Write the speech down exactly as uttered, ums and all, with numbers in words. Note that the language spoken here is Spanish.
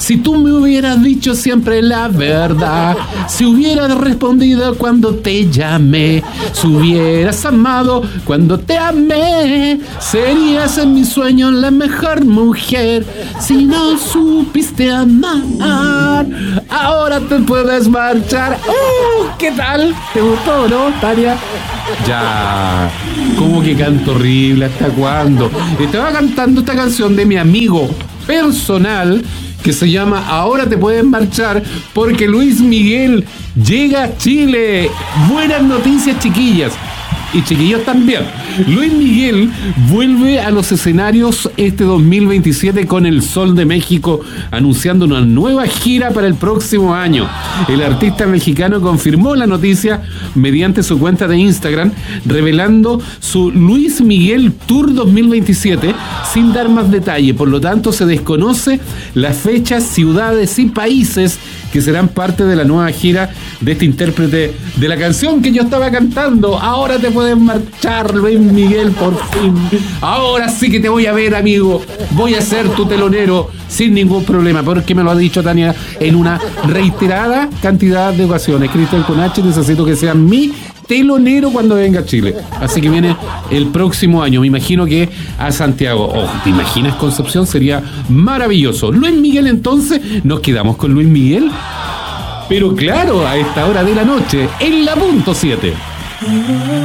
Si tú me hubieras dicho siempre la verdad, si hubieras respondido cuando te llamé, si hubieras amado cuando te amé, serías en mis sueños la mejor mujer. Si no supiste amar, ahora te puedes marchar. ¡Uh! ¿Qué tal? ¿Te gustó, no, Tania? Ya, ¿cómo que canto horrible? ¿Hasta cuándo? Estaba cantando esta canción de mi amigo personal que se llama Ahora te puedes marchar, porque Luis Miguel llega a Chile. Buenas noticias, chiquillas y chiquillos también. Luis Miguel vuelve a los escenarios este dos mil veintisiete con El Sol de México, anunciando una nueva gira para el próximo año. El artista mexicano confirmó la noticia mediante su cuenta de Instagram, revelando su Luis Miguel Tour dos mil veintisiete sin dar más detalle. Por lo tanto, se desconoce las fechas, ciudades y países que serán parte de la nueva gira de este intérprete de la canción que yo estaba cantando. Ahora te puedes marchar, Luis Miguel, por fin. Ahora sí que te voy a ver, amigo. Voy a ser tu telonero sin ningún problema, porque me lo ha dicho Tania en una reiterada cantidad de ocasiones. Cristian Conache, necesito que sea mi telonero cuando venga a Chile. Así que viene el próximo año, me imagino que a Santiago. Oh, ¿te imaginas, Concepción? Sería maravilloso. Luis Miguel, entonces, nos quedamos con Luis Miguel. Pero claro, a esta hora de la noche, en la punto siete.